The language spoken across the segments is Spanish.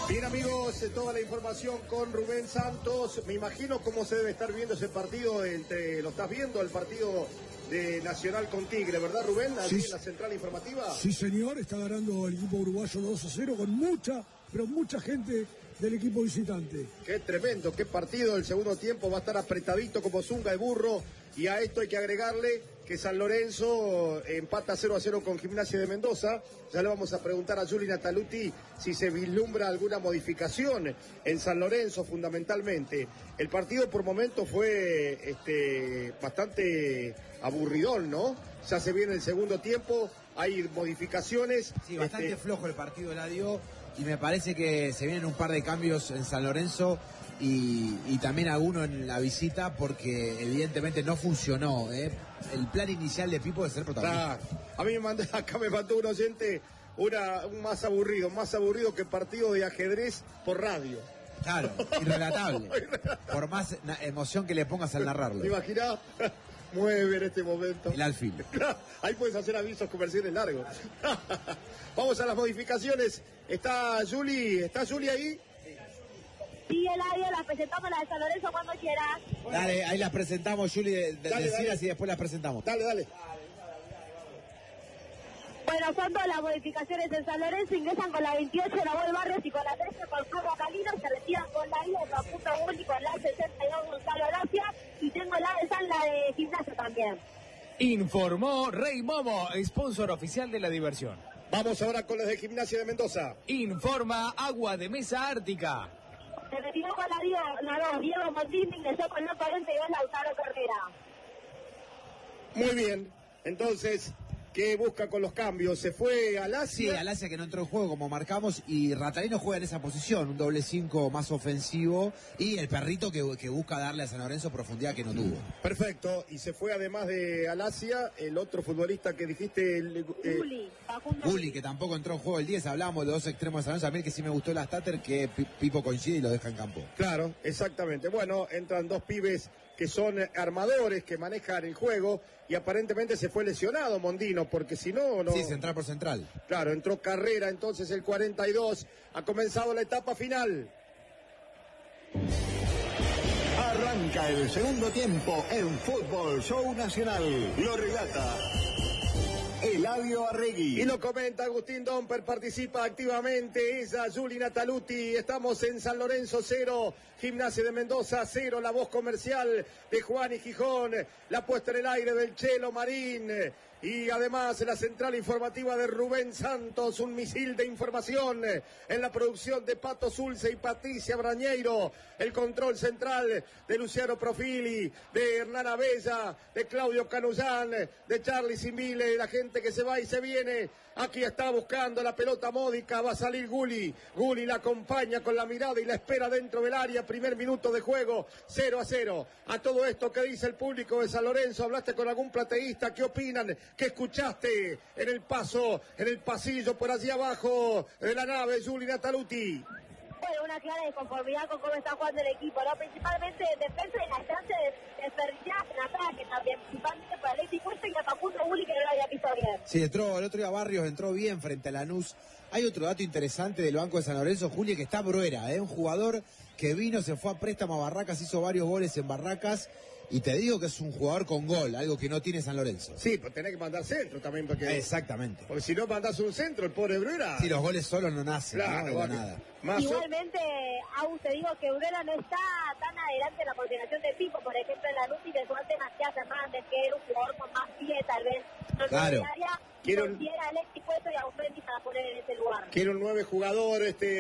Bien, amigos, toda la información con Rubén Santos. Me imagino cómo se debe estar viendo ese partido lo estás viendo, el partido de Nacional con Tigre, ¿verdad, Rubén? Allí Sí, en la central informativa. Sí, señor, está ganando el equipo uruguayo 2-0 con mucha gente del equipo visitante. Qué tremendo, qué partido. El segundo tiempo va a estar apretadito como zunga de burro. Y a esto hay que agregarle que San Lorenzo empata 0-0 con Gimnasia de Mendoza. Ya le vamos a preguntar a Juli Nataluti si se vislumbra alguna modificación en San Lorenzo fundamentalmente. El partido por momentos fue bastante aburridón, ¿no? Ya se viene el segundo tiempo, hay modificaciones. Sí, bastante flojo el partido, Eladio, y me parece que se vienen un par de cambios en San Lorenzo y también alguno en la visita, porque evidentemente no funcionó, ¿eh? El plan inicial de Pipo de ser protagonista. A mí acá me mandó un oyente un más aburrido que partido de ajedrez por radio. Claro, irrelatable. Por más emoción que le pongas al narrarlo. ¿Te imaginas? Mueve en este momento. El alfil. Ahí puedes hacer avisos comerciales largos. Vamos a las modificaciones. ¿Está Juli ahí? Sí, Eladio, las presentamos las de San Lorenzo cuando quieras. Dale, ahí las presentamos, Juli, decidas y después las presentamos. Dale. Bueno, son todas las modificaciones en San Lorenzo. Ingresan con la 28 Nahuel Barrios y con la 13 con Pablo Calino. Se retiran con la 10 Facundo Bulli, con la 62 Gonzalo Gracia. Y tengo la de San, la de Gimnasia también. Informó Rey Momo, sponsor oficial de la diversión. Vamos ahora con los de Gimnasia de Mendoza. Informa Agua de Mesa Ártica. Se retiró con la 2 Diego Montini, ingresó con la 42 Lautaro Carrera. Muy bien, entonces, ¿qué busca con los cambios? ¿Se fue Alasia? Sí, Alasia, que no entró en juego como marcamos, y Ratalino juega en esa posición, un doble 5 más ofensivo, y el perrito que busca darle a San Lorenzo profundidad que no tuvo. Perfecto, y se fue además de Alasia, el otro futbolista que dijiste... Bulli, que tampoco entró en juego el 10, hablábamos de dos extremos de San Lorenzo, a mí que sí me gustó la Stater, que Pipo coincide y lo deja en campo. Claro, exactamente. Bueno, entran dos pibes que son armadores, que manejan el juego, y aparentemente se fue lesionado Mondino, porque si no... Sí, central por central. Claro, entró Carrera, entonces el 42, ha comenzado la etapa final. Arranca el segundo tiempo en Fútbol Show Nacional. Lo relata Eladio Arregui. Y lo comenta Agustín Domper, participa activamente ella, Juli Nataluti. Estamos en San Lorenzo 0, Gimnasia de Mendoza 0, la voz comercial de Juan y Gijón, la puesta en el aire del Chelo Marín. Y además la central informativa de Rubén Santos, un misil de información en la producción de Pato Zulce y Patricia Brañeiro, el control central de Luciano Profili, de Hernán Abella, de Claudio Canullán, de Charly Simile, la gente que se va y se viene. Aquí está buscando la pelota módica, va a salir Gulli la acompaña con la mirada y la espera dentro del área, primer minuto de juego, 0-0. A todo esto, ¿qué dice el público de San Lorenzo? ¿Hablaste con algún plateísta? ¿Qué opinan? ¿Qué escuchaste en el pasillo por allí abajo de la nave, Juli Nataluti? Bueno, una clara desconformidad con cómo está jugando el equipo, ¿no? Principalmente en defensa y la chance de desperdiciar en ataque también, principalmente para Alexis Cuesta y a Facundo Bulli, que no lo había visto bien. Sí, entró el otro día Barrios, entró bien frente a Lanús. Hay otro dato interesante del banco de San Lorenzo, Juli, que está Bruera, un jugador que vino, se fue a préstamo a Barracas, hizo varios goles en Barracas. Y te digo que es un jugador con gol, algo que no tiene San Lorenzo. Sí, pero tenés que mandar centro también. Exactamente. Porque si no mandás un centro, el pobre Bruera... Sí, los goles solos no nacen, claro, ¿no? De nada. Igualmente, aún te digo que Bruera no está tan adelante en la coordinación de Pipo, por ejemplo, en la luz y de suerte Matías Hernández, que era un jugador con más pie, tal vez. No claro. Quiera Alexis Cueto y a Aumendi para poner en ese lugar. Quiere un 9 jugador,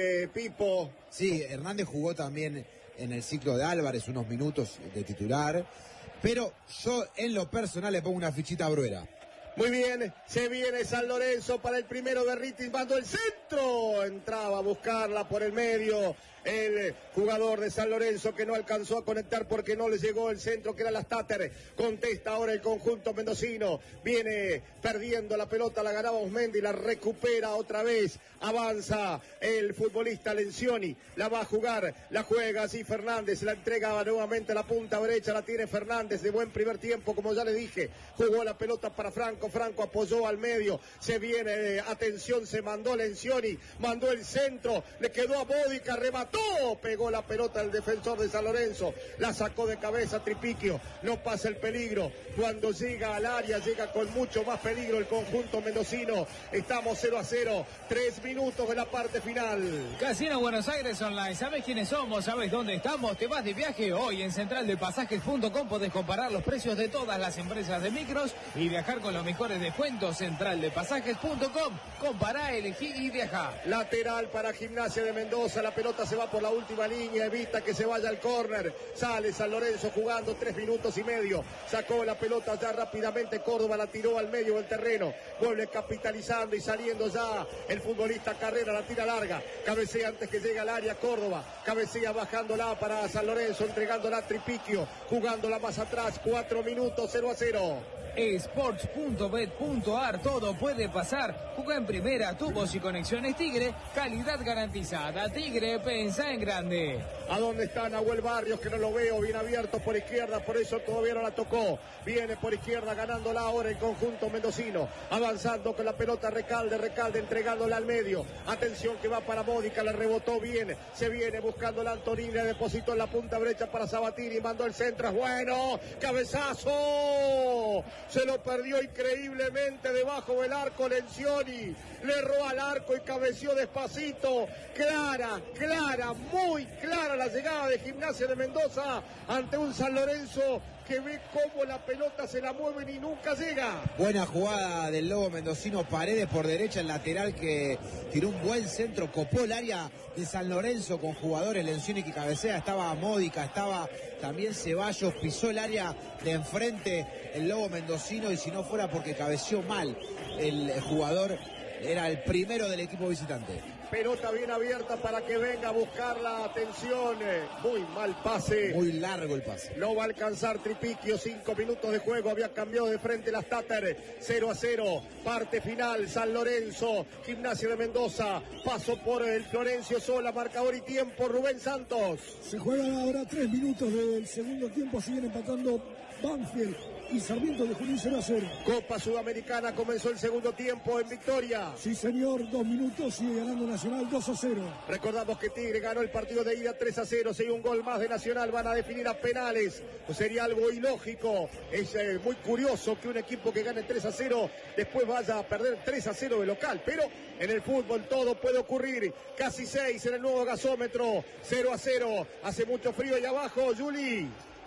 Pipo. Sí, Hernández jugó también en el ciclo de Álvarez unos minutos de titular, pero yo en lo personal le pongo una fichita a Bruera. Muy bien, se viene San Lorenzo para el primero de Ritis, mando el centro, entraba a buscarla por el medio, el jugador de San Lorenzo que no alcanzó a conectar porque no le llegó el centro que era la Stater, contesta ahora el conjunto mendocino, viene perdiendo la pelota, la ganaba Osmendi, la recupera otra vez, avanza el futbolista Lencioni, la va a jugar, la juega así Fernández, la entrega nuevamente a la punta derecha, la tiene Fernández de buen primer tiempo, como ya le dije, jugó la pelota para Franco, Marco Franco apoyó al medio, se viene, atención, se mandó Lencioni, mandó el centro, le quedó a Bodica, remató, pegó la pelota el defensor de San Lorenzo, la sacó de cabeza Tripiquio, no pasa el peligro, cuando llega al área, llega con mucho más peligro el conjunto mendocino, estamos 0-0, 3 minutos de la parte final. Casino Buenos Aires Online, ¿sabes quiénes somos? ¿Sabes dónde estamos? ¿Te vas de viaje? Hoy en centraldepasajes.com podés comparar los precios de todas las empresas de micros y viajar con los mejores descuentos. Centraldepasajes.com, compará, elegí y viajá. Lateral para Gimnasia de Mendoza, la pelota se va por la última línea, evita que se vaya al córner, sale San Lorenzo jugando 3 minutos y medio, sacó la pelota ya rápidamente Córdoba, la tiró al medio del terreno, vuelve capitalizando y saliendo ya el futbolista Carrera, la tira larga, cabecea antes que llegue al área Córdoba, cabecea bajándola para San Lorenzo, entregándola a Tripiquio, jugándola más atrás, 4 minutos, 0-0. Sports.bet.ar, todo puede pasar. Juega en primera, tubos y conexiones Tigre, calidad garantizada. Tigre, pensá en grande. ¿A dónde está Nahuel Barrios? Que no lo veo, bien abierto por izquierda, por eso todavía no la tocó. Viene por izquierda, ganándola ahora el conjunto mendocino. Avanzando con la pelota Recalde entregándola al medio. Atención que va para Bodica, la rebotó bien. Se viene buscando la Antonini, le depositó en la punta derecha para Sabatini, mandó el centro, es bueno. ¡Cabezazo! Se lo perdió increíblemente debajo del arco Lencioni. Le erró al arco y cabeció despacito. Clara, muy clara la llegada de Gimnasia de Mendoza ante un San Lorenzo que ve cómo la pelota se la mueven y nunca llega. Buena jugada del Lobo mendocino, Paredes por derecha, el lateral que tiró un buen centro, copó el área de San Lorenzo con jugadores, Lencioni que cabecea, estaba Módica, estaba también Ceballos, pisó el área de enfrente el Lobo mendocino y si no fuera porque cabeció mal el jugador, era el primero del equipo visitante. Pelota bien abierta para que venga a buscar la atención. Muy mal pase. Muy largo el pase. No va a alcanzar Tripiquio. 5 minutos de juego. Había cambiado de frente las Tater. 0-0. Parte final. San Lorenzo. Gimnasia de Mendoza. Paso por el Florencio Sola. Marcador y tiempo. Rubén Santos. Se juegan ahora 3 minutos del segundo tiempo. Siguen empatando Banfield y Sarmiento de Junín 0-0. Copa Sudamericana, comenzó el segundo tiempo en victoria. Sí, señor, 2 minutos, sigue ganando Nacional 2-0. Recordamos que Tigre ganó el partido de ida 3-0. Si hay un gol más de Nacional, van a definir a penales. Pues sería algo ilógico. Es muy curioso que un equipo que gane 3-0 después vaya a perder 3-0 de local. Pero en el fútbol todo puede ocurrir. Casi 6 en el nuevo gasómetro. 0-0. Hace mucho frío ahí abajo, Juli.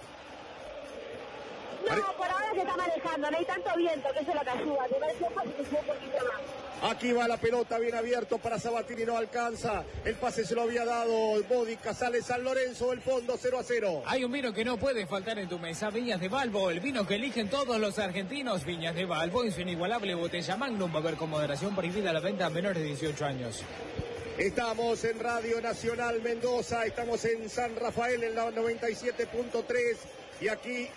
No, por ahora se está manejando, no hay tanto viento, que eso es lo que ayuda. Me parece fácil que sube un poquito más. Aquí va la pelota bien abierto para Sabatini, no alcanza. El pase se lo había dado Bodica, sale San Lorenzo del fondo, 0-0. Hay un vino que no puede faltar en tu mesa, Viñas de Balbo, el vino que eligen todos los argentinos. Viñas de Balbo, en su inigualable botella Magnum, va a haber con moderación, prohibida la venta a menores de 18 años. Estamos en Radio Nacional Mendoza, estamos en San Rafael en la 97.3. Y aquí,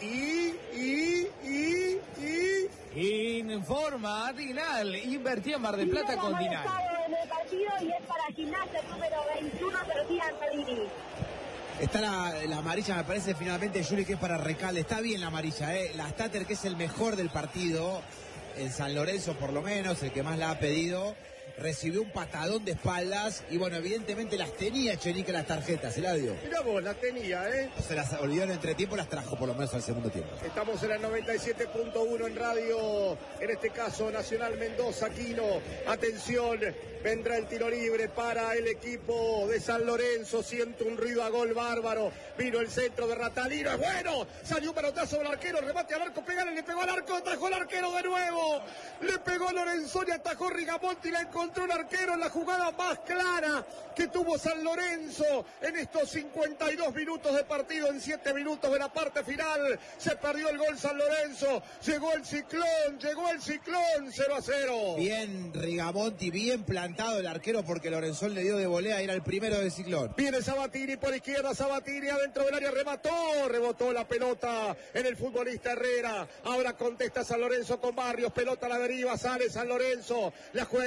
Informa Dinal, invertí en Mar del Plata con Dinal. En el partido y es para Gimnasia número 21, Tortilla Antonini. Está la amarilla, me parece finalmente, Juli, que es para Recalde. Está bien la amarilla, La Stater, que es el mejor del partido, en San Lorenzo por lo menos, el que más la ha pedido. Recibió un patadón de espaldas y bueno, evidentemente las tenía Echenique las tarjetas, Eladio. Mirá vos, las tenía, Se las olvidó en el entretiempo, las trajo por lo menos al segundo tiempo. Estamos en la 97.1 en radio, en este caso Nacional Mendoza, Quino. Atención, vendrá el tiro libre para el equipo de San Lorenzo. Siento un ruido a gol bárbaro. Vino el centro de Ratalino, es bueno. Salió un pelotazo del arquero, remate al arco, pegale, le pegó al arco, atajó al arquero de nuevo. Le pegó Lorenzoni, atajó Rigamonti, la encontró un arquero en la jugada más clara que tuvo San Lorenzo en estos 52 minutos de partido, en 7 minutos de la parte final. Se perdió el gol San Lorenzo, llegó el ciclón, 0-0. Bien Rigamonti, bien plantado el arquero porque Lorenzoni le dio de volea, era el primero del ciclón. Viene Sabatini por izquierda, Sabatini adentro del área, rebotó la pelota en el futbolista Herrera. Ahora contesta San Lorenzo con Barrios, pelota a la deriva, sale San Lorenzo, la juega mal.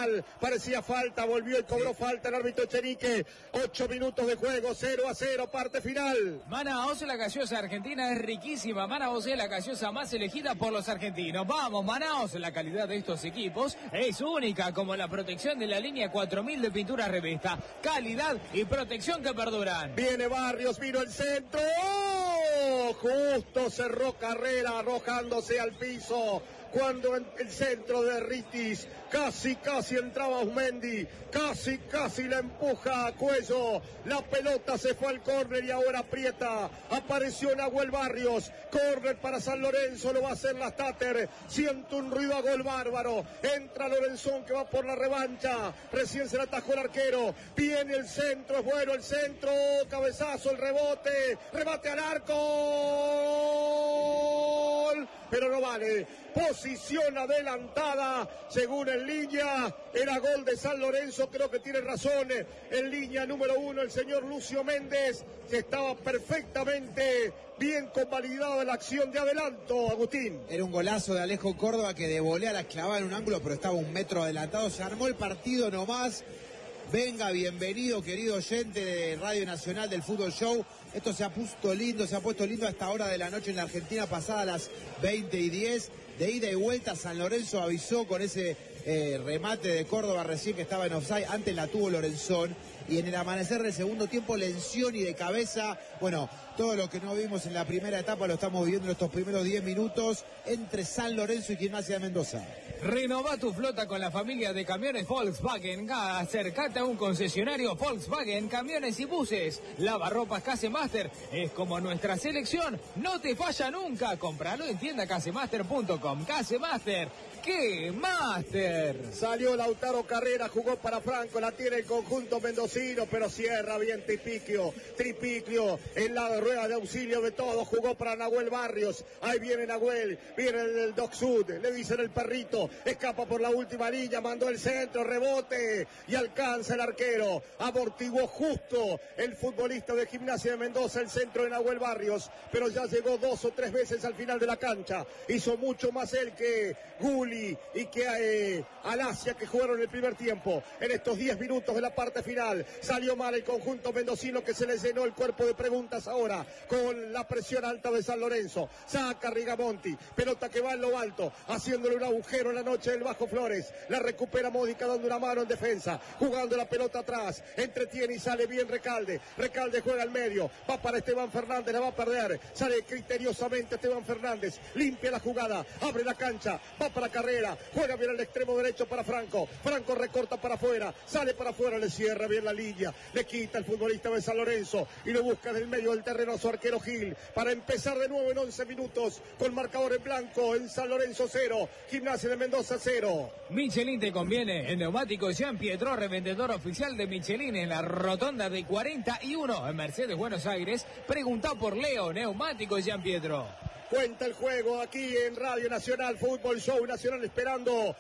final. Parecía falta, volvió y cobró falta el árbitro Echenique. 8 minutos de juego, 0-0, parte final. Manaos, la gaseosa argentina es riquísima. Manaos es la gaseosa más elegida por los argentinos. Vamos, Manaos, la calidad de estos equipos es única, como la protección de la línea 4000 de pintura Revesta. Calidad y protección que perduran. Viene Barrios, vino el centro. ¡Oh! Justo cerró Carrera, arrojándose al piso. Cuando en el centro de Ritis, casi entraba Osmendi, casi la empuja a Cuello, la pelota se fue al córner y ahora aprieta, apareció Nahuel Barrios, córner para San Lorenzo, lo va a hacer la Stater, siente un ruido a gol bárbaro, entra Lorenzón que va por la revancha, recién se la atajó el arquero, viene el centro, es bueno el centro, cabezazo, el remate al arco, pero no vale. Posición adelantada, según en línea, era gol de San Lorenzo, creo que tiene razón, en línea número 1 el señor Lucio Méndez, que estaba perfectamente bien convalidado en la acción de adelanto, Agustín. Era un golazo de Alejo Córdoba que de volea la clavaba en un ángulo, pero estaba 1 metro adelantado, se armó el partido nomás. Venga, bienvenido, querido oyente de Radio Nacional del Fútbol Show. Esto se ha puesto lindo, a esta hora de la noche en la Argentina, pasada las 20:10. De ida y vuelta, San Lorenzo avisó con ese remate de Córdoba recién que estaba en offside. Antes la tuvo Lorenzón. Y en el amanecer del segundo tiempo, Lencioni de cabeza. Bueno, todo lo que no vimos en la primera etapa lo estamos viviendo en estos primeros 10 minutos entre San Lorenzo y Gimnasia de Mendoza. Renova tu flota con la familia de camiones Volkswagen. Acércate a un concesionario Volkswagen, camiones y buses. Lavarropas Casemaster es como nuestra selección. No te falla nunca. Compralo en tiendacasemaster.com. Casemaster. ¡Qué Master! Salió Lautaro Carrera, jugó para Franco, la tiene el conjunto mendocino, pero cierra bien Tripiclio en la rueda de auxilio de todos, jugó para Nahuel Barrios, ahí viene Nahuel, viene el Doc Sud, le dicen el perrito, escapa por la última línea, mandó el centro, rebote y alcanza el arquero, amortiguó justo el futbolista de Gimnasia de Mendoza, el centro de Nahuel Barrios, pero ya llegó 2 o 3 veces al final de la cancha, hizo mucho más él que Gulli y que Alasia, que jugaron el primer tiempo. En estos 10 minutos de la parte final salió mal el conjunto mendocino, que se le llenó el cuerpo de preguntas ahora con la presión alta de San Lorenzo. Saca Rigamonti, pelota que va en lo alto, haciéndole un agujero en la noche del Bajo Flores, la recupera Módica dando una mano en defensa, jugando la pelota atrás, entretiene y sale bien Recalde juega al medio, va para Esteban Fernández, la va a perder, sale criteriosamente Esteban Fernández, limpia la jugada, abre la cancha, va para Carrera, juega bien al extremo derecho para Franco recorta para afuera, sale para afuera, le cierra bien la línea, le quita el futbolista de San Lorenzo y lo busca en el medio del terreno a su arquero Gil, para empezar de nuevo en 11 minutos, con marcador en blanco, en San Lorenzo 0, Gimnasia de Mendoza 0. Michelin te conviene, en Neumáticos Jean Pietro, revendedor oficial de Michelin en la rotonda de 41 en Mercedes, Buenos Aires. Pregunta por Leo, Neumáticos Jean Pietro. Cuenta el juego aquí en Radio Nacional, Fútbol Show Nacional, esperando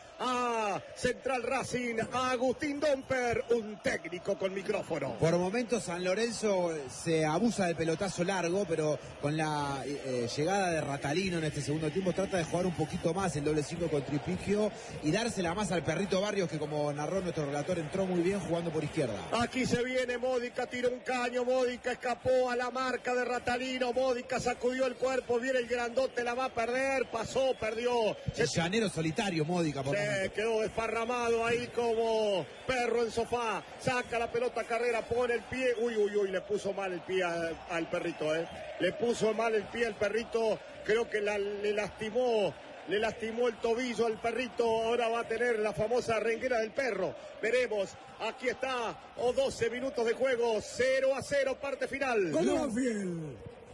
a Central Racing, a Agustín Domper, un técnico con micrófono. Por momentos San Lorenzo se abusa del pelotazo largo, pero con la llegada de Ratalino en este segundo tiempo trata de jugar un poquito más el doble 5 con Tripicchio y dársela más al perrito Barrios, que como narró nuestro relator entró muy bien jugando por izquierda. Aquí se viene Módica, tira un caño, Módica escapó a la marca de Ratalino, Módica sacudió el cuerpo, viene el grandote, la va a perder, pasó, perdió. El llanero solitario, Módica. Quedó desparramado ahí como perro en sofá, saca la pelota Carrera, pone el pie, uy, le puso mal el pie al perrito, le puso mal el pie al perrito, creo que le lastimó el tobillo al perrito, ahora va a tener la famosa renguera del perro, veremos, aquí está, 12 minutos de juego, 0-0, parte final. ¡Gol de Banfield!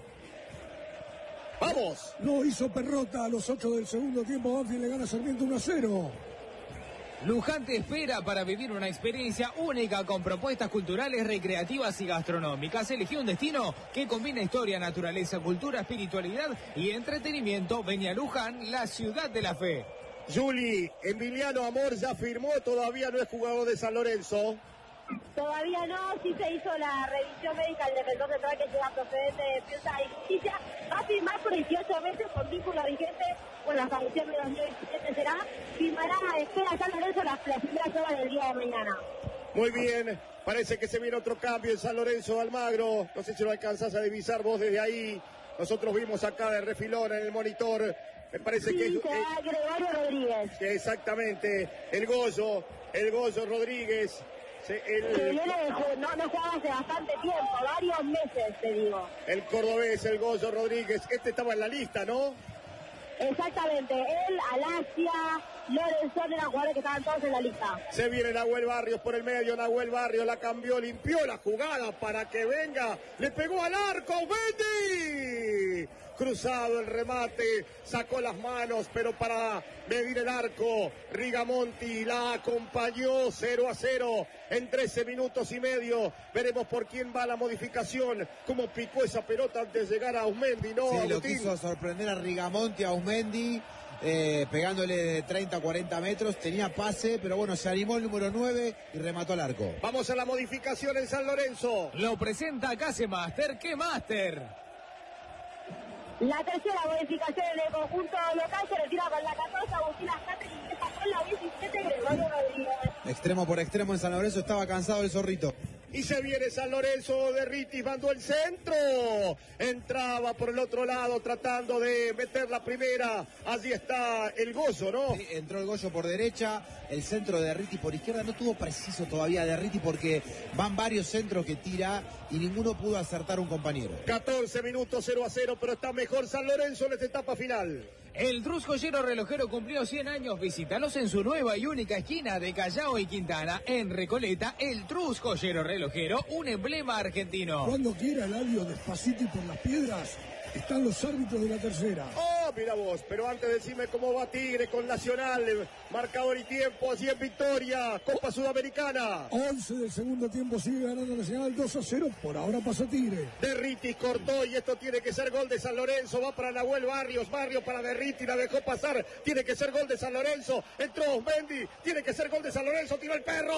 ¡Vamos! No hizo Perrota a los 8 del segundo tiempo, Banfield le gana a Sarmiento 1-0. Luján te espera para vivir una experiencia única con propuestas culturales, recreativas y gastronómicas. Elegí un destino que combina historia, naturaleza, cultura, espiritualidad y entretenimiento. Ven a Luján, la ciudad de la fe. Juli, Emiliano Amor ya firmó, todavía no es jugador de San Lorenzo. Todavía no, sí se hizo la revisión médica del defensor central que llega procedente de Defensa y Justicia. Va a firmar por 18 meses con vínculo vigente, bueno, hasta diciembre de 2017 será. Firmará, espera San Lorenzo las primeras horas del día de mañana. Muy bien, parece que se viene otro cambio en San Lorenzo. Almagro, no sé si lo alcanzás a divisar vos desde ahí. Nosotros vimos acá de refilón en el monitor. Me parece sí, que se va Gregorio Rodríguez. Exactamente, el Goyo Rodríguez. Que viene no jugaba hace bastante tiempo, varios meses, te digo. El cordobés, el Goyo Rodríguez, este estaba en la lista, ¿no? Exactamente, él, Alasia, Lorenzón eran jugadores que estaban todos en la lista. Se viene Nahuel Barrios por el medio, Nahuel Barrios la cambió, limpió la jugada para que venga, le pegó al arco, Mendy. Cruzado el remate, sacó las manos, pero para medir el arco, Rigamonti la acompañó 0-0 en 13 minutos y medio. Veremos por quién va la modificación, cómo picó esa pelota antes de llegar a Ausmendi, ¿no? Sí, Agustín? lo quiso sorprender a Rigamonti, a Ausmendi, pegándole de 30 a 40 metros, tenía pase, pero bueno, se animó el número 9 y remató al arco. Vamos a la modificación en San Lorenzo. Lo presenta Casemaster, ¿qué Master? La tercera modificación en el conjunto local se retira con la 14, Agustín Ascate, y empieza con la 17, Gregorio Rodríguez. Extremo por extremo en San Lorenzo, estaba cansado el zorrito. Y se viene San Lorenzo, de Ritis mandó el centro. Entraba por el otro lado tratando de meter la primera. Allí está el Gozo, ¿no? Sí, entró el Goyo por derecha, el centro de Derriti por izquierda. No tuvo preciso todavía Derriti porque van varios centros que tira y ninguno pudo acertar un compañero. 14 minutos 0-0, pero está mejor San Lorenzo en esta etapa final. El Trus Joyero Relojero cumplió 100 años. Visítalos en su nueva y única esquina de Callao y Quintana, en Recoleta. El Trus Joyero Relojero, un emblema argentino. Cuando quiera, Eladio, despacito y por las piedras, están los árbitros de la tercera. Oh, mira vos, pero antes decime cómo va Tigre con Nacional. Marcador y tiempo, allí en Victoria, Copa Sudamericana. 11 del segundo tiempo, sigue ganando Nacional 2-0, por ahora pasa Tigre. Derriti cortó y esto tiene que ser gol de San Lorenzo, va para Nahuel Barrios para Derriti, la dejó pasar, tiene que ser gol de San Lorenzo, entró Mendy, tiene que ser gol de San Lorenzo, tiró el perro,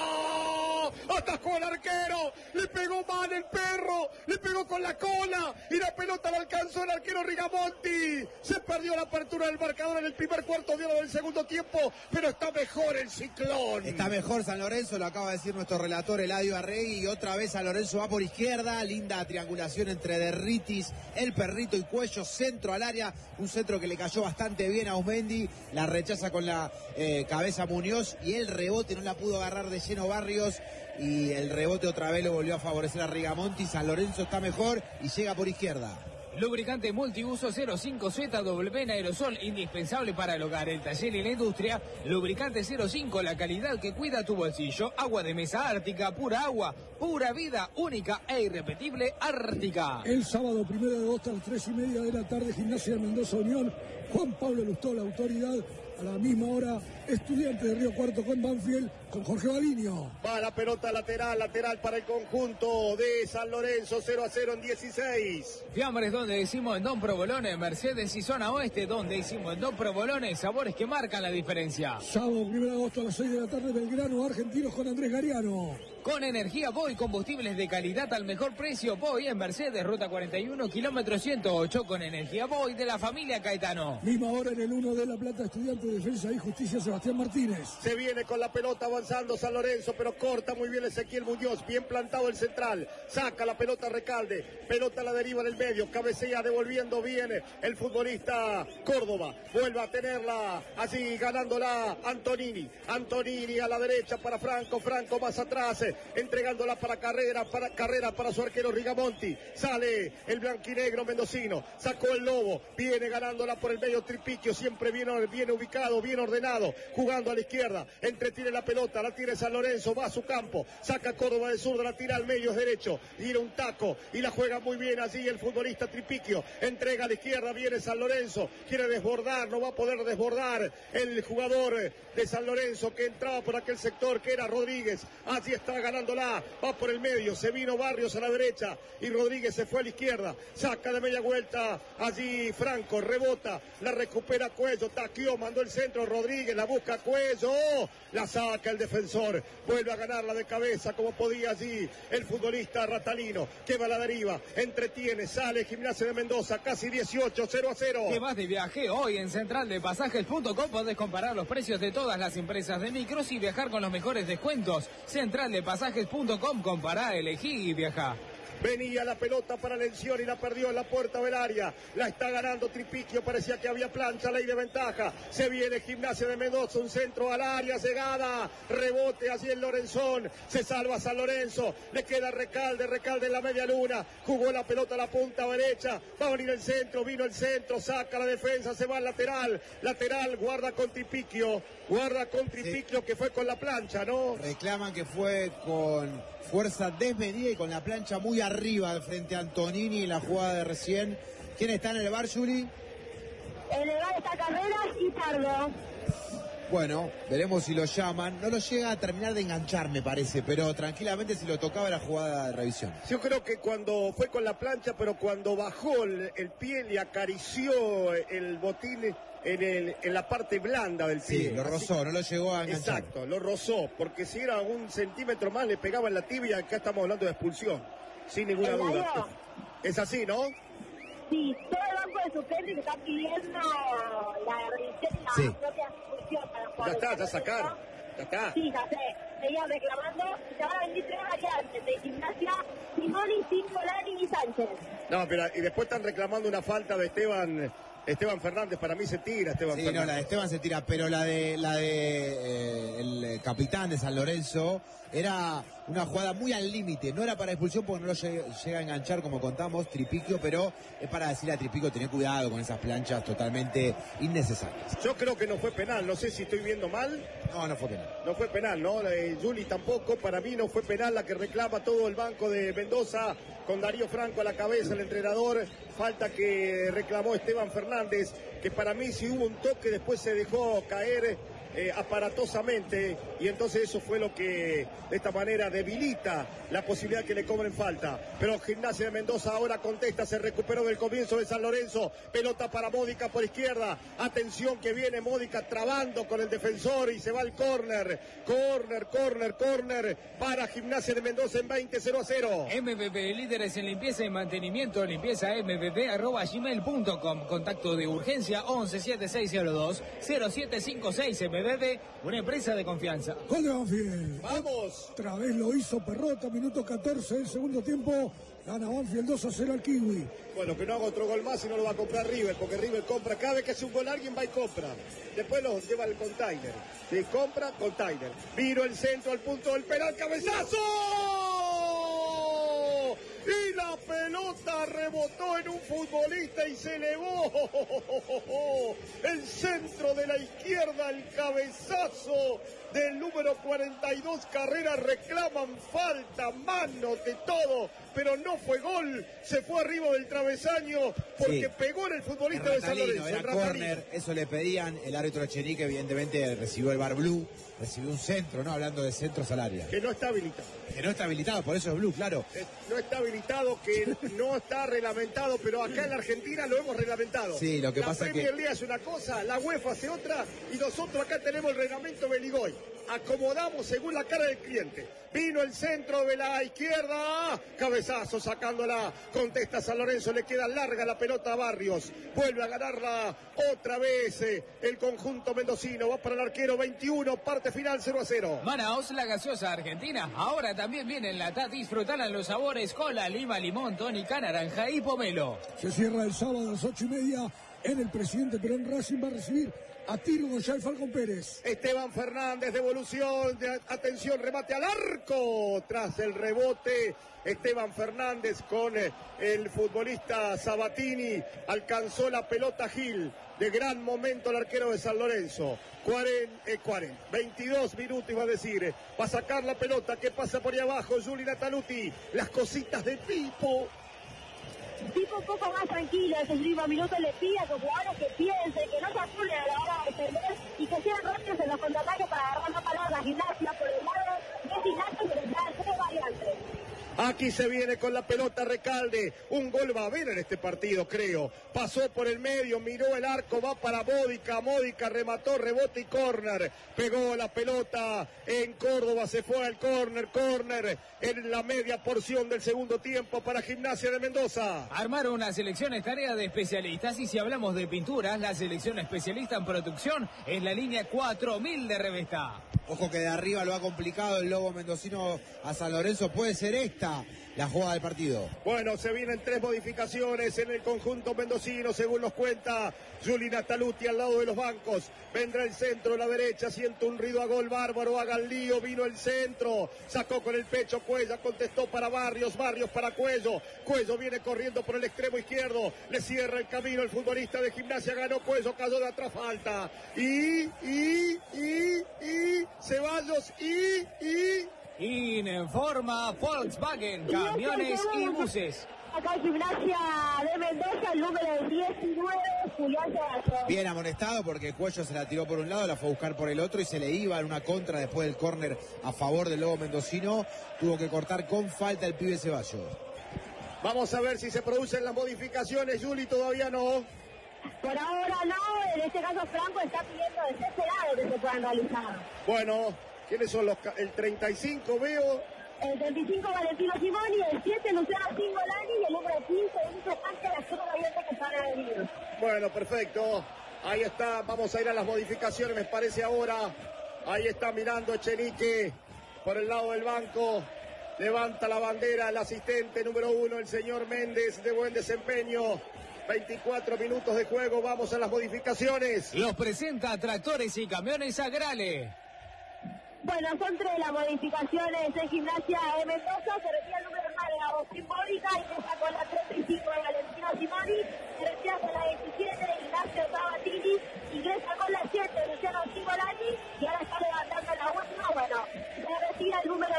atajó al arquero, le pegó mal el perro, le pegó con la cola y la pelota la alcanzó el arquero Rigamonti, se perdió la apertura del marcador en el primer cuarto de hora del segundo tiempo, pero está mejor el Ciclón. Está mejor San Lorenzo, lo acaba de decir nuestro relator Eladio Arregui, y otra vez San Lorenzo va por izquierda, linda triangulación entre Derritis, el perrito y Cuello, centro al área, un centro que le cayó bastante bien a Ausmendi, la rechaza con la cabeza Muñoz y el rebote no la pudo agarrar de lleno Barrios y el rebote otra vez lo volvió a favorecer a Rigamonti. San Lorenzo está mejor y llega por izquierda. Lubricante multiuso 05ZW en aerosol, indispensable para el hogar, el taller y la industria. Lubricante 05, la calidad que cuida tu bolsillo. Agua de mesa Ártica, pura agua, pura vida, única e irrepetible Ártica. El sábado 1 de agosto a las 3:30 de la tarde, Gimnasia de Mendoza Unión. Juan Pablo Lustó, la autoridad. A la misma hora, Estudiante de Río Cuarto con Banfield, con Jorge Baliño. Va la pelota lateral para el conjunto de San Lorenzo, 0-0 en 16. Fiambres, donde decimos en Don Provolone, Mercedes y Zona Oeste, donde decimos en Don Provolone, sabores que marcan la diferencia. Sábado 1 de agosto a las 6 de la tarde, Belgrano, Argentinos con Andrés Gariano. Con energía Boy, combustibles de calidad al mejor precio. Boy en Mercedes, ruta 41, kilómetro 108, con energía Boy de la familia Caetano. Misma hora en el 1 de La Plata, Estudiante de Defensa y Justicia, Sebastián Martínez. Se viene con la pelota avanzando San Lorenzo, pero corta muy bien Ezequiel Muñoz, bien plantado el central, saca la pelota Recalde, pelota a la deriva en el medio, cabecea devolviendo bien el futbolista Córdoba, vuelve a tenerla allí ganándola Antonini a la derecha para Franco más atrás, entregándola para Carrera para su arquero Rigamonti, sale el blanquinegro mendocino, sacó el Lobo, viene ganándola por el medio Tripiquio, siempre bien ubicado, bien ordenado, jugando a la izquierda, entretiene la pelota, la tiene San Lorenzo, va a su campo, saca Córdoba de zurda, la tira al medio, es derecho, tira un taco y la juega muy bien allí el futbolista Tripiquio, entrega a la izquierda, viene San Lorenzo, quiere desbordar, no va a poder desbordar el jugador de San Lorenzo que entraba por aquel sector que era Rodríguez, allí está ganándola, va por el medio, se vino Barrios a la derecha y Rodríguez se fue a la izquierda, saca de media vuelta allí Franco, rebota, la recupera Cuello, taqueó, mandó el centro, Rodríguez la busca Cuello, la saca el defensor, vuelve a ganarla de cabeza como podía allí el futbolista Ratalino, que va a la deriva, entretiene, sale Gimnasia de Mendoza, casi 18, 0-0. ¿Qué vas de viaje? Hoy en centraldepasajes.com podés comparar los precios de todas las empresas de micros y viajar con los mejores descuentos. Centraldepasajes.com, compará, elegí y viajá. Venía la pelota para Lencioni y la perdió en la puerta del área. La está ganando Tripiquio, parecía que había plancha, ley de ventaja. Se viene Gimnasia de Mendoza, un centro al área, llegada, rebote allí en Lorenzón. Se salva San Lorenzo, le queda Recalde en la media luna. Jugó la pelota a la punta derecha, va a venir el centro, vino el centro, saca la defensa, se va al lateral, guarda con Tripiquio, sí, que fue con la plancha, ¿no? Reclaman que fue con fuerza desmedida y con la plancha muy arriba frente a Antonini en la jugada de recién. ¿Quién está en el bar, Juli? En el bar está Carreras y Pardo. Bueno, veremos si lo llaman. No lo llega a terminar de enganchar, me parece, pero tranquilamente si lo tocaba la jugada de revisión. Yo creo que cuando fue con la plancha, pero cuando bajó el pie y acarició el botín en la parte blanda del pie. Sí, lo rozó, no lo llegó a enganchar. Exacto, lo rozó, porque si era un centímetro más le pegaba en la tibia. Acá estamos hablando de expulsión, sin ninguna duda. Es así, ¿no? Sí, todo el banco de suplentes que está pidiendo la revisión y la propia expulsión para jugar. Ya sacaron. Ya está. Sí, ya sé. Seguían reclamando y se van a venir 3 variantes de Gimnasia, Simoni, Cincolani y Sánchez. No, pero y después están reclamando una falta de Esteban Fernández. Para mí se tira Esteban Fernández. No, la de Esteban se tira, pero la de el capitán de San Lorenzo era una jugada muy al límite. No era para expulsión porque no lo llega a enganchar, como contamos, Tripiquio, pero es para decirle a Tripiquio tener cuidado con esas planchas totalmente innecesarias. Yo creo que no fue penal, no sé si estoy viendo mal. No fue penal. No fue penal, ¿no? Juli tampoco, para mí no fue penal, la que reclama todo el banco de Mendoza, con Darío Franco a la cabeza, el entrenador. Falta que reclamó Esteban Fernández, que para mí si hubo un toque después se dejó caer aparatosamente, y entonces eso fue lo que de esta manera debilita la posibilidad que le cobren falta. Pero Gimnasia de Mendoza ahora contesta, se recuperó del comienzo de San Lorenzo, pelota para Módica por izquierda, atención que viene Módica trabando con el defensor y se va al córner para Gimnasia de Mendoza en 20-0-0. MPP, líderes en limpieza y mantenimiento, limpieza mpp@gmail.com, contacto de urgencia 117602-0756. MPP, una empresa de confianza. Gol de Banfield. ¡Vamos! Otra vez lo hizo Perrota, minuto 14 del segundo tiempo. Gana Banfield 2-0 al Kiwi. Bueno, que no haga otro gol más y no lo va a comprar River, porque River compra. Cada vez que hace un gol alguien va y compra. Después lo lleva al container. Sí, compra, container. Vino el centro al punto del penal, ¡cabezazo! Y la pelota rebotó en un futbolista y se elevó. El centro de la izquierda, el cabezazo del número 42, Carrera, reclaman falta, manos, de todo, pero no fue gol, se fue arriba del travesaño porque pegó en el futbolista de San Lorenzo. Era córner, eso le pedían, el árbitro Echenique evidentemente recibió el bar blue, recibió un centro, ¿no? Hablando de centros al área. Que no está habilitado. Que no está habilitado, por eso es blue, claro. No está habilitado, que no está reglamentado, pero acá en la Argentina lo hemos reglamentado. Sí, lo que pasa es que la Premier League hace una cosa, la UEFA hace otra, y nosotros acá tenemos el reglamento Beligoy. Acomodamos según la cara del cliente. Vino el centro de la izquierda, cabezazo sacándola, contesta San Lorenzo, le queda larga la pelota a Barrios, vuelve a ganarla otra vez el conjunto mendocino, va para el arquero 21, parte final 0-0. Manaos, la gaseosa argentina, ahora también viene en la TAT, disfrutarán los sabores cola, lima, limón, tónica, naranja y pomelo. Se cierra el sábado a las 8:30 en el Presidente Perón. Racing va a recibir a Tiro González Falcón Pérez. Esteban Fernández, devolución, atención, remate al arco. Tras el rebote, Esteban Fernández con el futbolista Sabatini. Alcanzó la pelota Gil. De gran momento el arquero de San Lorenzo. 22 minutos iba a decir. Va a sacar la pelota que pasa por ahí abajo. Juli Nataluti. Las cositas de Pipo. Pipo un poco más tranquilo, ese último minuto le pide a sus jugadores que piensen, que no se apuren a la hora de defender y que sean rápidos en los contraataques para agarrar más palabras. La Gimnasia por el lado de Gimnasia que le trae 3 variantes. Aquí se viene con la pelota Recalde. Un gol va a haber en este partido, creo. Pasó por el medio, miró el arco, va para Módica. Módica remató, rebote y córner. Pegó la pelota en Córdoba, se fue al córner. Córner en la media porción del segundo tiempo para Gimnasia de Mendoza. Armar una selección es tarea de especialistas y si hablamos de pinturas, la selección especialista en producción es la línea 4000 de Revesta. Ojo que de arriba lo ha complicado el Lobo mendocino a San Lorenzo. Puede ser esta la jugada del partido. Bueno, se vienen 3 modificaciones en el conjunto mendocino, según nos cuenta Juli Nataluti al lado de los bancos. Vendrá el centro, la derecha, siente un ruido a gol bárbaro, haga el lío, vino el centro, sacó con el pecho Cuella, contestó para Barrios, Barrios para Cuello. Cuello viene corriendo por el extremo izquierdo, le cierra el camino el futbolista de Gimnasia, ganó Cuello, cayó de atrás, falta. Ceballos, Informa Volkswagen, camiones y buses. Acá en Gimnasia de Mendoza, el número 19, Julián Ceballos. Bien amonestado porque Cuello se la tiró por un lado, la fue a buscar por el otro y se le iba en una contra después del córner a favor del Lobo mendocino. Tuvo que cortar con falta el pibe Ceballos. Vamos a ver si se producen las modificaciones, Juli, todavía no. Por ahora no, en este caso Franco está pidiendo desesperado que se puedan realizar. Bueno, ¿quiénes son el 35 veo? El 25 Valentino Simoni, el 7 Luciano Cingolani y el número 15 Enzo Sánchez, las otras variantes que van a venir. Bueno, perfecto. Ahí está, vamos a ir a las modificaciones, me parece ahora. Ahí está mirando Echenique por el lado del banco. Levanta la bandera el asistente número 1, el señor Méndez, de buen desempeño. 24 minutos de juego, vamos a las modificaciones. Los presenta Tractores y Camiones Agrale. Bueno, son 3 las modificaciones en Gimnasia de Mendoza. Se retira el número 9 de Agustín Módica, ingresa con la 35 de Valentino Simoni, se retira con la 27 de Ignacio Sabatini, ingresa con la 7 de Luciano Cingolani y ahora está levantando la última. Bueno, se retira el número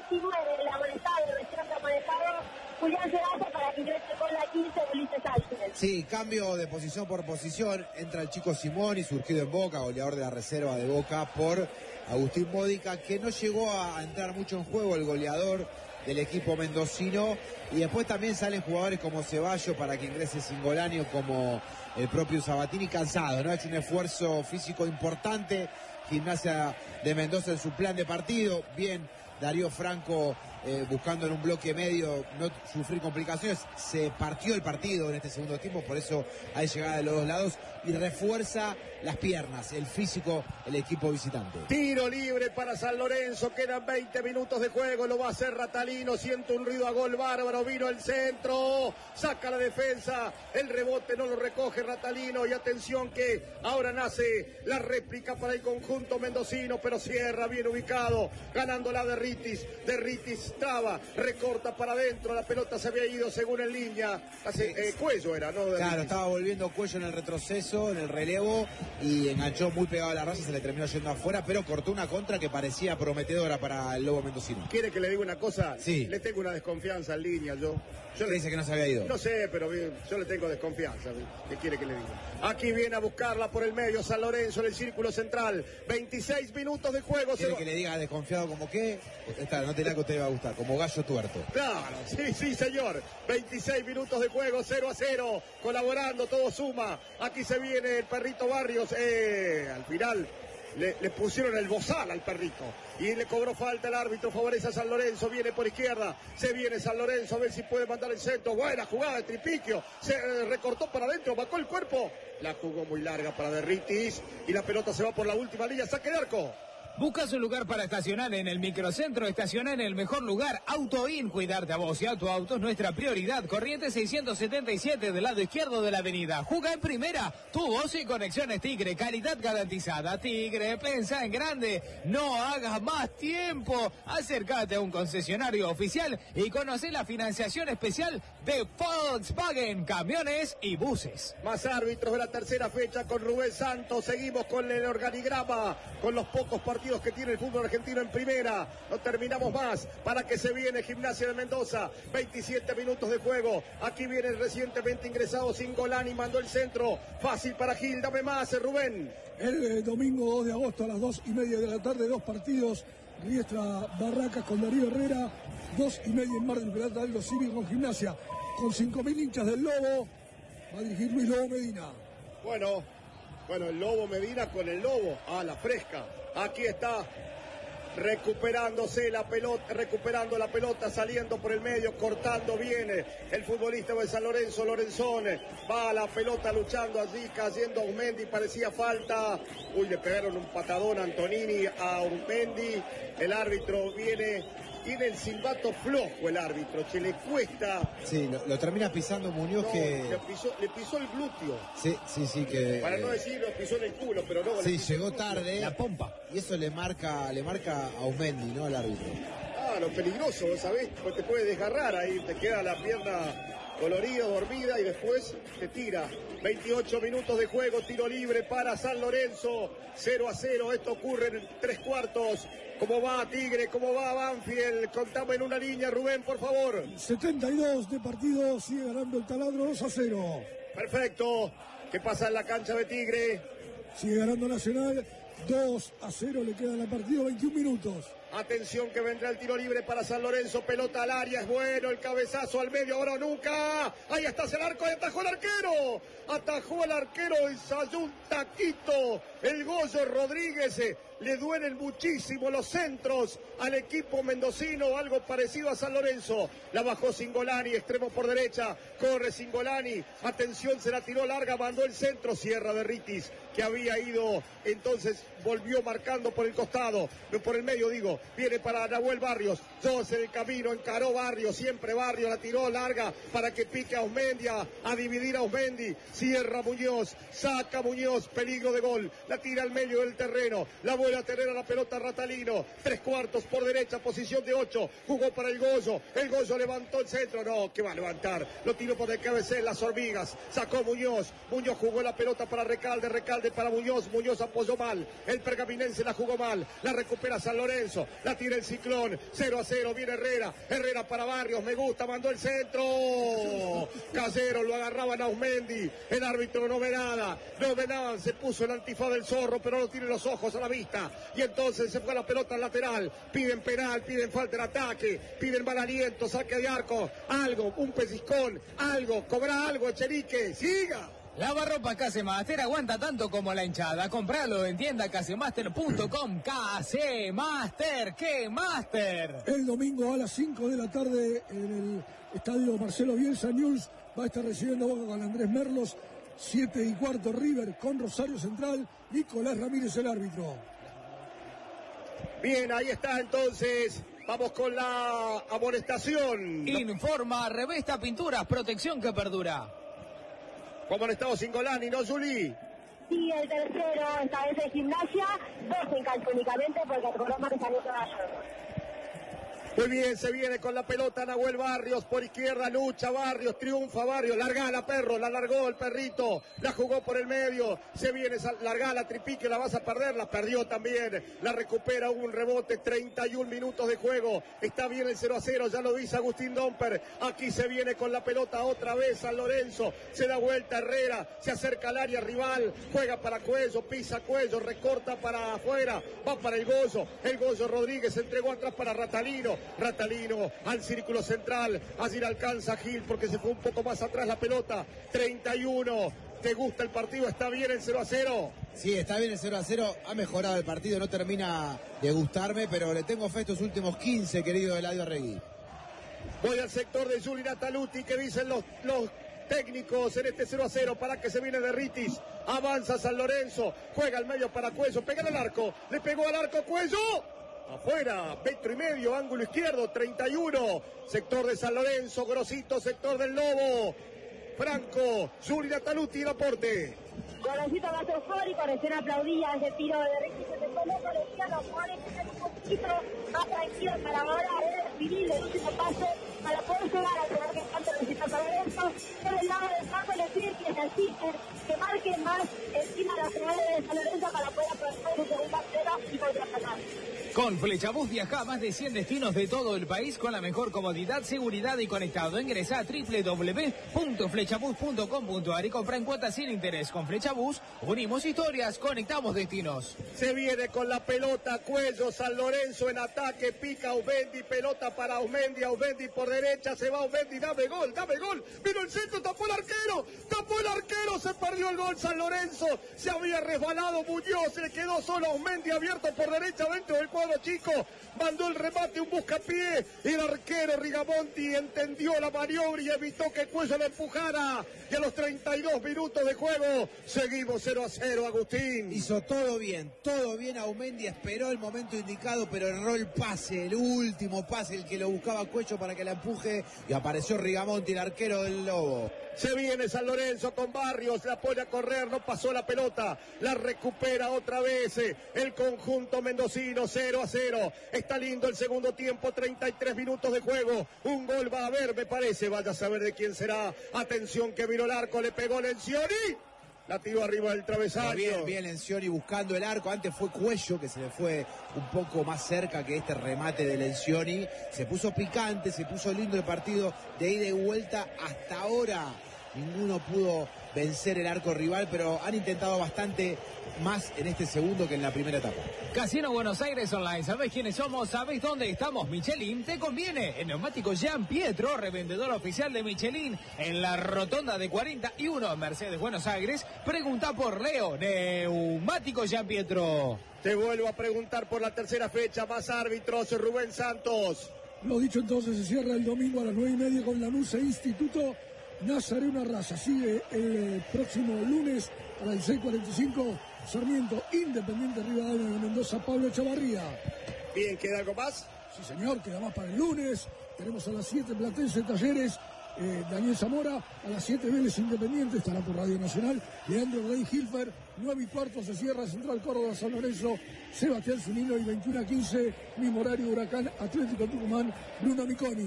19 del amonestado, recién amonestado Julián Ceballos, para que ingrese con la 15 de Ulises Sánchez. Sí, cambio de posición por posición. Entra el chico Simoni, surgido en Boca, goleador de la reserva de Boca, por Agustín Módica, que no llegó a entrar mucho en juego, el goleador del equipo mendocino. Y después también salen jugadores como Ceballos para que ingrese Cingolani o como el propio Sabatini, cansado, ¿no? Ha hecho un esfuerzo físico importante Gimnasia de Mendoza en su plan de partido. Bien, Darío Franco buscando en un bloque medio no sufrir complicaciones. Se partió el partido en este segundo tiempo, por eso hay llegada de los dos lados y refuerza las piernas, el físico, el equipo visitante. Tiro libre para San Lorenzo, quedan 20 minutos de juego, lo va a hacer Ratalino, siente un ruido a gol bárbaro, vino el centro, saca la defensa, el rebote no lo recoge Ratalino y atención que ahora nace la réplica para el conjunto mendocino, pero cierra bien ubicado, ganándola de Ritis traba, recorta para adentro, la pelota se había ido según en línea, Cuello era, ¿no? Claro, estaba volviendo Cuello en el retroceso, en el relevo, y enganchó muy pegado a la raza, se le terminó yendo afuera, pero cortó una contra que parecía prometedora para el Lobo mendocino. ¿Quiere que le diga una cosa? Sí. Le tengo una desconfianza en línea, yo le dice que no se había ido. No sé, pero yo le tengo desconfianza. ¿Qué quiere que le diga? Aquí viene a buscarla por el medio San Lorenzo en el círculo central. 26 minutos de juego. ¿Quiere que le diga desconfiado como qué? No te la que a usted le va a gustar, como gallo tuerto. Claro, sí, señor. 26 minutos de juego, 0-0. Colaborando, todo suma. Aquí se viene el perrito Barrios. Al final le pusieron el bozal al perrito. Y le cobró falta el árbitro, favorece a San Lorenzo, viene por izquierda, se viene San Lorenzo, a ver si puede mandar el centro, buena jugada de Tripiquio, se recortó para adentro, bajó el cuerpo, la jugó muy larga para Derritis y la pelota se va por la última línea, saque de arco. ¿Buscas un lugar para estacionar en el microcentro? Estaciona en el mejor lugar, AutoIn. Cuidarte a vos y a tu auto es nuestra prioridad. Corriente 677 del lado izquierdo de la avenida. Juga en primera, tu voz y conexiones Tigre. Calidad garantizada. Tigre, pensa en grande. No hagas más tiempo. Acércate a un concesionario oficial y conoce la financiación especial de Volkswagen, camiones y buses. Más árbitros de la tercera fecha con Rubén Santos. Seguimos con el organigrama, con los pocos partidos que tiene el fútbol argentino en primera. No terminamos más para que se viene Gimnasia de Mendoza. 27 minutos de juego. Aquí viene el recientemente ingresado Cingolani, mandó el centro. Fácil para Gil, dame más, Rubén. El domingo 2 de agosto a las 2:30 de la tarde, 2 partidos Riestra Barracas con Darío Herrera, 2:30 en Mar del Plata, Aldo Civi con Gimnasia, con 5.000 hinchas del Lobo. Va a dirigir Luis Lobo Medina. Bueno, el Lobo Medina con el Lobo. La fresca. Aquí está. Recuperándose la pelota, recuperando la pelota, saliendo por el medio, cortando bien el futbolista de San Lorenzo, Lorenzón, va a la pelota luchando allí, cayendo a Aumendi, parecía falta. Uy, le pegaron un patadón a Antonini a Aumendi, el árbitro tiene el silbato flojo el árbitro, que le cuesta. Sí, lo termina pisando Muñoz, que... Le pisó el glúteo. Sí, que... Para no decir, lo pisó en el culo, pero no... Sí, llegó tarde. La pompa. Y eso le marca a Aumendi, ¿no? Al árbitro. Lo peligroso, ¿sabés? Pues te puede desgarrar ahí, te queda la pierna colorida, dormida y después te tira. 28 minutos de juego, tiro libre para San Lorenzo, 0-0, esto ocurre en 3/4. ¿Cómo va Tigre? ¿Cómo va Banfield? Contame en una línea, Rubén, por favor. 72 de partido, sigue ganando el Taladro 2-0. Perfecto. ¿Qué pasa en la cancha de Tigre? Sigue ganando Nacional, 2-0, le quedan a partido 21 minutos. Atención que vendrá el tiro libre para San Lorenzo, pelota al área, es bueno, el cabezazo al medio, ahora nunca. Ahí está el arco, atajó el arquero, ensayó un taquito, el Goyo Rodríguez. Le duelen muchísimo los centros al equipo mendocino, algo parecido a San Lorenzo. La bajó Singolani, extremo por derecha, corre Singolani, atención, se la tiró larga, mandó el centro, cierra Derritis, que había ido, entonces volvió marcando por el costado, por el medio digo, viene para Nahuel Barrios, dos en el camino, encaró Barrios, siempre Barrios, la tiró larga para que pique a Aumendi, a dividir a Aumendi, cierra Muñoz, saca Muñoz, peligro de gol, la tira al medio del terreno, la vuelve a tener a la pelota Ratalino, 3/4 por derecha, posición de 8, jugó para el Goyo levantó el centro, no, que va a levantar, lo tiró por el cabecel, las hormigas, sacó Muñoz jugó la pelota para Recalde para Muñoz apoyó mal, el pergaminense la jugó mal, la recupera San Lorenzo, la tira el Ciclón, 0-0, viene Herrera para Barrios, me gusta, mandó el centro, Casero, lo agarraban a Aumendi, el árbitro no ve nada, se puso el antifaz del zorro, pero no tiene los ojos a la vista, y entonces se fue la pelota al lateral, piden penal, piden falta en ataque, piden mal aliento, saque de arco, algo, un pellizcón, algo, cobra algo, Echenique, siga. Lavarropas Casemaster aguanta tanto como la hinchada. Compralo en tienda casemaster.com. Casemaster, ¡qué master! El domingo a las 5 de la tarde en el estadio Marcelo Bielsa News va a estar recibiendo Boca con Andrés Merlos. 7:15 River con Rosario Central. Nicolás Ramírez el árbitro. Bien, ahí está entonces. Vamos con la amonestación. Informa Revesta Pinturas, protección que perdura. ¿Cómo han estado Singolani, no, Juli? Sí, el tercero, esta vez en Gimnasia, 2 en cancha únicamente porque el programa que salió toda ayer. Muy bien, se viene con la pelota Nahuel Barrios, por izquierda lucha Barrios, triunfa Barrios, largala perro, la largó el perrito, la jugó por el medio, se viene, largala Tripique, la vas a perder, la perdió también, la recupera, hubo un rebote, 31 minutos de juego, está bien el 0-0, ya lo dice Agustín Domper, aquí se viene con la pelota otra vez San Lorenzo, se da vuelta Herrera, se acerca al área rival, juega para Cuello, pisa Cuello, recorta para afuera, va para el Goyo Rodríguez, entregó atrás para Ratalino al círculo central, allí le alcanza Gil porque se fue un poco más atrás la pelota, 31, ¿te gusta el partido? ¿Está bien el 0-0? Sí, está bien el 0-0, ha mejorado el partido, no termina de gustarme, pero le tengo fe estos últimos 15, querido Eladio Arregui. Voy al sector de Juli Nataluti, que dicen los técnicos en este 0-0, para que se viene Derritis, avanza San Lorenzo, juega al medio para Cuello, pega al arco, le pegó al arco Cuello, afuera, 1,5 metros, ángulo izquierdo, 31, sector de San Lorenzo, Grosito, sector del Lobo, Franco, Juli Nataluti, el aporte. Gorosito va eufórico, recién aplaudía ese tiro de Ricky, se te coloca, le decía a los jugadores que están un poquito más tranquilos para ahora definir el último paso para poder llegar al primer que tanto necesita San Lorenzo. Por el lado del Paco le pide que se asisten, que marquen más encima de las jugadores de San Lorenzo para poder aprovechar su segunda prueba y contraatacar. Con Flechabús viaja a más de 100 destinos de todo el país con la mejor comodidad, seguridad y conectado. Ingresa a www.flechabús.com.ar y compra en cuotas sin interés. Con Flechabús unimos historias, conectamos destinos. Se viene con la pelota Cuello, San Lorenzo en ataque, pica Aumendi, pelota para Aumendi por derecha, se va Aumendi, dame gol, vino el centro, tapó el arquero, se perdió el gol San Lorenzo, se había resbalado Muñoz, se le quedó solo Aumendi abierto por derecha dentro del cuadro chico, mandó el remate, un buscapié, y el arquero Rigamonti entendió la maniobra y evitó que Cuello le empujara, y a los 32 minutos de juego, seguimos 0-0, Agustín. Hizo todo bien Aumendi, esperó el momento indicado, pero erró el pase, el último pase, el que lo buscaba Cuello para que la empuje, y apareció Rigamonti, el arquero del Lobo. Se viene San Lorenzo con Barrios, la pone a correr, no pasó la pelota, la recupera otra vez el conjunto mendocino, 0-0. Está lindo el segundo tiempo, 33 minutos de juego, un gol va a haber, me parece, vaya a saber de quién será. Atención que vino el arco, le pegó Lencioni, la tiró arriba del travesaño. Bien Lencioni buscando el arco, antes fue Cuello que se le fue un poco más cerca que este remate de Lencioni. Se puso picante, se puso lindo el partido de ida y vuelta. Hasta ahora ninguno pudo vencer el arco rival, pero han intentado bastante más en este segundo que en la primera etapa. Casino Buenos Aires Online, ¿sabés quiénes somos? ¿Sabés dónde estamos? Michelin te conviene. El neumático Jean Pietro, revendedor oficial de Michelin, en la rotonda de 41 Mercedes Buenos Aires. Pregunta por Leo, neumático Jean Pietro. Te vuelvo a preguntar por la tercera fecha, más árbitros, Rubén Santos. Lo dicho entonces, se cierra el domingo a las 9:30 con Lanús e Instituto Nazareno Arrasa. Sigue el próximo lunes a las 6:45 Sarmiento, Independiente Rivadavia de Mendoza, Pablo Chavarría. Bien, ¿queda algo más? Sí, señor, queda más para el lunes. Tenemos a las 7 Platense Talleres, Daniel Zamora, a las 7 Vélez Independiente, estará por Radio Nacional, Leandro Rey Hilfer, 9:15 se cierra Central Córdoba San Lorenzo, Sebastián Zunino, y 21:15, mismo horario, Huracán Atlético Tucumán, Bruno Miconi.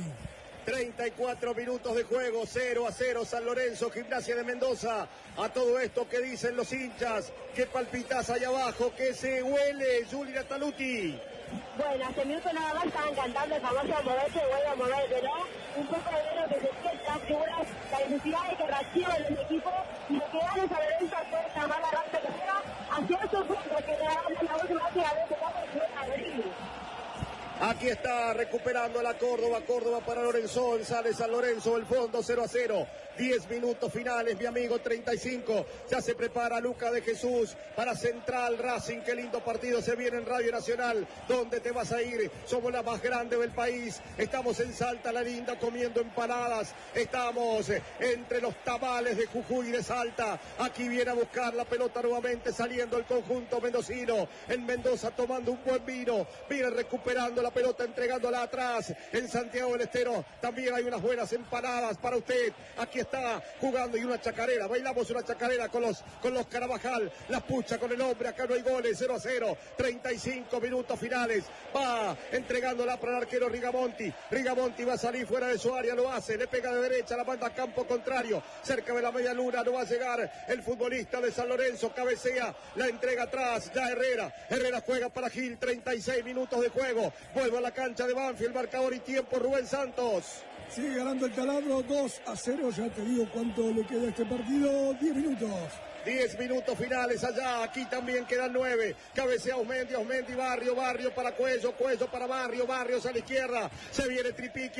34 minutos de juego, 0-0 San Lorenzo, Gimnasia de Mendoza. A todo esto, ¿qué dicen los hinchas? ¿Qué palpitas allá abajo? ¿Qué se huele, Juli Nataluti? Bueno, hace minutos nada más estaban cantando el famoso moverse, vuelve a mover, pero un poco de lo que se sienta, figuras, la necesidad de que reaccionen los equipos y de que gane San Lorenzo por esta mala racha que era hacia esos puntos que le dan la última vez a veces a venir. Aquí está recuperando la Córdoba para Lorenzón, sale San Lorenzo, el fondo 0-0. 10 minutos finales, mi amigo, 35. Ya se prepara Luca de Jesús para Central Racing. Qué lindo partido se viene en Radio Nacional. ¿Dónde te vas a ir? Somos la más grande del país. Estamos en Salta la Linda comiendo empanadas. Estamos entre los tamales de Jujuy y de Salta. Aquí viene a buscar la pelota nuevamente saliendo el conjunto mendocino. En Mendoza tomando un buen vino. Viene recuperando la pelota, entregándola atrás. En Santiago del Estero también hay unas buenas empanadas para usted. Aquí está jugando y una chacarera. Bailamos una chacarera con los Carabajal. La pucha con el hombre. Acá no hay goles. 0-0. 35 minutos finales. Va entregándola para el arquero Rigamonti. Rigamonti va a salir fuera de su área. Lo hace. Le pega de derecha. La manda a campo contrario. Cerca de la media luna. No va a llegar el futbolista de San Lorenzo. Cabecea. La entrega atrás. Ya Herrera. Herrera juega para Gil. 36 minutos de juego. Vuelve a la cancha de Banfield. Marcador y tiempo. Rubén Santos. Sigue ganando el Taladro 2-0. Ya te digo cuánto le queda a este partido. 10 minutos. 10 minutos finales allá, aquí también quedan 9. Cabecea Aumendi, Barrio para Cuello para Barrios a la izquierda. Se viene Tripiquio.